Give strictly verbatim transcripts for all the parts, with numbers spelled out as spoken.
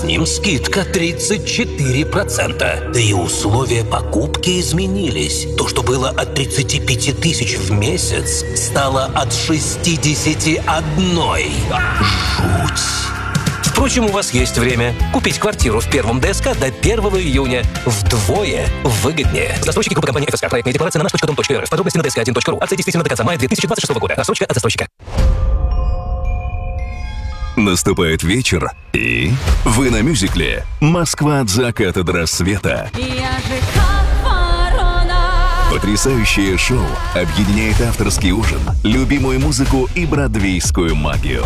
с ним скидка тридцать четыре процента. Да и условия покупки изменились. То, что было от тридцати пяти тысяч в месяц, стало от шестидесяти одной. Жуть! Впрочем, у вас есть время купить квартиру в первом ДСК до первого июня вдвое выгоднее. Застройщики группы компании эф эс ка. Проектная декларация на наш точка дом точка эр эф. Подробности на дэ эс ка один точка ру. Акция действительно до конца мая две тысячи двадцать шестого года. Рассрочка от застройщика. Наступает вечер, и вы на мюзикле «Москва от заката до рассвета». Потрясающее шоу объединяет авторский ужин, любимую музыку и бродвейскую магию.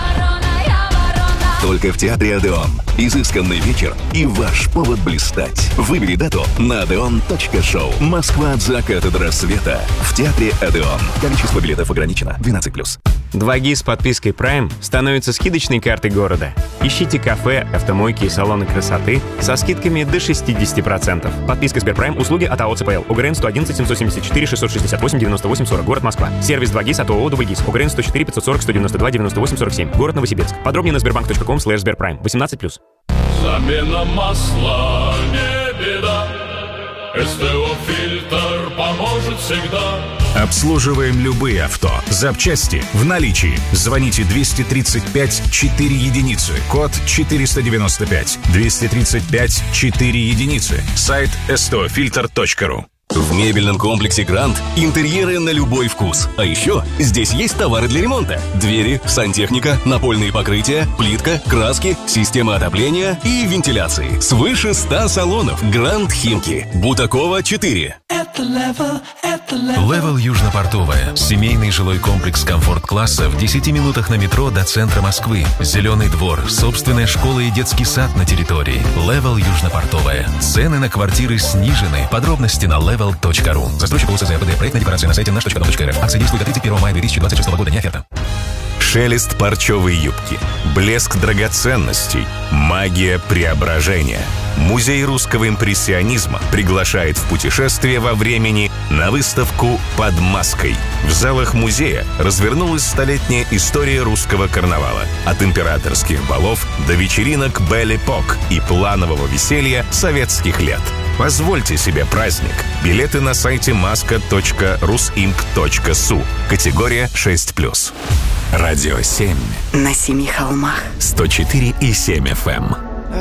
Только в театре «Одеон». Изысканный вечер и ваш повод блистать. Выбери дату на одеон точка шоу. Москва от заката до рассвета. В театре «Одеон». Количество билетов ограничено. двенадцать плюс. два джи с подпиской Prime становятся скидочной картой города. Ищите кафе, автомойки и салоны красоты со скидками до шестьдесят процентов. Подписка Сберпрайм. Услуги от АО ЦПЛ. ОГРН сто одиннадцать семьсот семьдесят четыре шестьсот шестьдесят восемь девяносто восемь сорок. Город Москва. Сервис два джи от ООО «Дубльгиз». ОГРН сто четыре пятьсот сорок сто девяносто два девяносто восемь сорок семь. Город Новосибирск. Подробнее на сбербанк точка ком слэш сберпрайм. восемнадцать плюс. Замена масла не беда. СТО «Фильтр» поможет всегда. Обслуживаем любые авто. Запчасти в наличии. Звоните двести тридцать пять четыре единицы. Код четыреста девяносто пять. двести тридцать пять четыре единицы. Сайт эс тэ о фильтр точка ру. В мебельном комплексе «Грант» интерьеры на любой вкус. А еще здесь есть товары для ремонта. Двери, сантехника, напольные покрытия, плитка, краски, система отопления и вентиляции. Свыше ста салонов. «Грант Химки». Бутакова, четыре. Это Level, это Level. Level Южно-Портовая. Семейный жилой комплекс комфорт-класса в десяти минутах на метро до центра Москвы. Зеленый двор, собственная школа и детский сад на территории. Level Южно-Портовая. Цены на квартиры снижены. Подробности на level точка ру. Застройщик ОСЗ АПД. Проектная декларация на сайте наш точка дом точка эр эф. Акция действует до тридцать первого мая две тысячи двадцать шестого года. Не оферта. Шелест парчевой юбки, блеск драгоценностей, магия преображения. Музей русского импрессионизма приглашает в путешествие во времени на выставку «Под маской». В залах музея развернулась столетняя история русского карнавала. От императорских балов до вечеринок Бель-Эпок и планового веселья советских лет. Позвольте себе праздник. Билеты на сайте маска точка русимп точка су. Категория шесть плюс. Радио семь. На семи холмах. сто четыре и семь эф эм.